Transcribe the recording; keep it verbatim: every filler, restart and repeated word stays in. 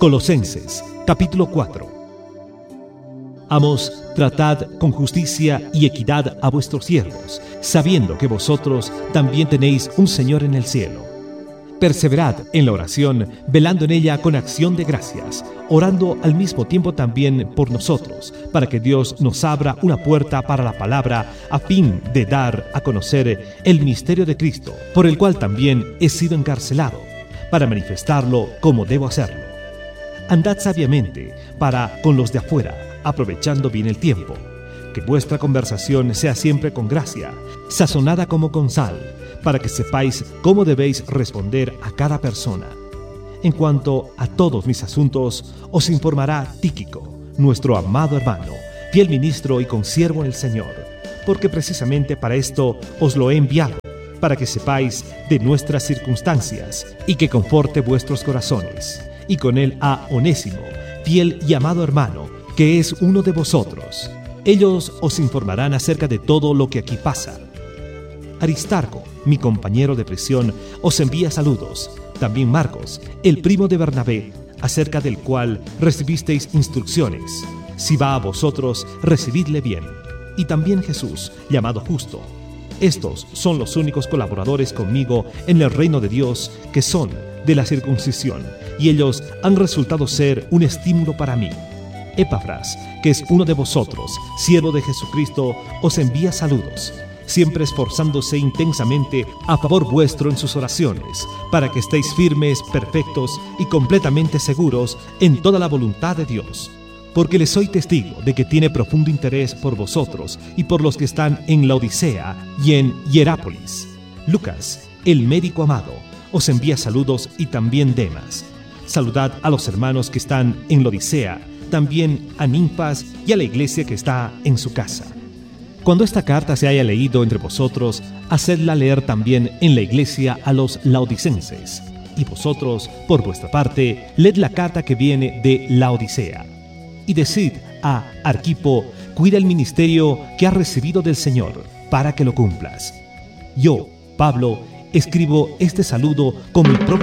Colosenses, capítulo cuatro. Amos, tratad con justicia y equidad a vuestros siervos, sabiendo que vosotros también tenéis un Señor en el cielo. Perseverad en la oración, velando en ella con acción de gracias, orando al mismo tiempo también por nosotros, para que Dios nos abra una puerta para la palabra, a fin de dar a conocer el misterio de Cristo, por el cual también he sido encarcelado, para manifestarlo como debo hacerlo. Andad sabiamente para con los de afuera, aprovechando bien el tiempo. Que vuestra conversación sea siempre con gracia, sazonada como con sal, para que sepáis cómo debéis responder a cada persona. En cuanto a todos mis asuntos, os informará Tíquico, nuestro amado hermano, fiel ministro y consiervo en el Señor, porque precisamente para esto os lo he enviado, para que sepáis de nuestras circunstancias y que conforte vuestros corazones. Y con él a Onésimo, fiel y amado hermano, que es uno de vosotros. Ellos os informarán acerca de todo lo que aquí pasa. Aristarco, mi compañero de prisión, os envía saludos. También Marcos, el primo de Bernabé, acerca del cual recibisteis instrucciones. Si va a vosotros, recibidle bien. Y también Jesús, llamado Justo. Estos son los únicos colaboradores conmigo en el reino de Dios, que son de la circuncisión, y ellos han resultado ser un estímulo para mí. Epafras, que es uno de vosotros, siervo de Jesucristo, os envía saludos, siempre esforzándose intensamente a favor vuestro en sus oraciones, para que estéis firmes, perfectos y completamente seguros en toda la voluntad de Dios. Porque le soy testigo de que tiene profundo interés por vosotros y por los que están en la Odisea y en Hierápolis. Lucas, el médico amado, os envía saludos, y también Demas. Saludad a los hermanos que están en la Odisea, también a Ninfas y a la iglesia que está en su casa. Cuando esta carta se haya leído entre vosotros, hacedla leer también en la iglesia a los laodicenses. Y vosotros, por vuestra parte, leed la carta que viene de Laodicea. Y decid a Arquipo, cuida el ministerio que has recibido del Señor, para que lo cumplas. Yo, Pablo, escribo este saludo con mi propia